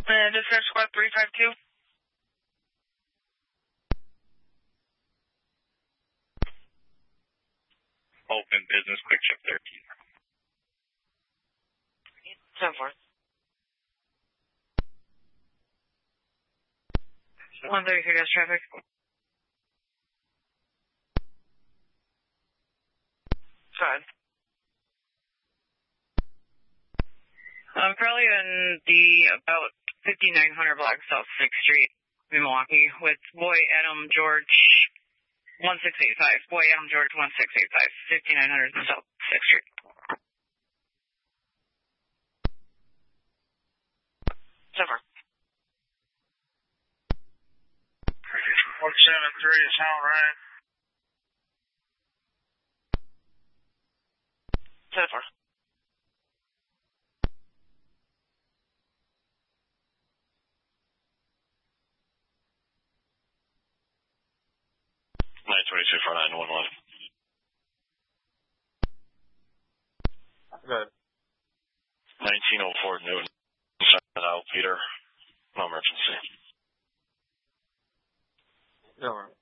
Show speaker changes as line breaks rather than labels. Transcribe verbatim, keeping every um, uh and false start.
Uh, dispatch squad three five two.
Open business, quick shift thirteen.
ten four. one thirty-three gas traffic. Go ahead. I'm probably in the about fifty-nine hundred block South sixth Street in Milwaukee with boy Adam George one six eight five. Boy Adam George one six eight five. fifty-nine hundred South sixth Street. Silver.
one seven three is how right.
Silver.
nine twenty-two for nine one one.
Good.
nineteen oh four Newton. Send out, Peter. No emergency.
Silver.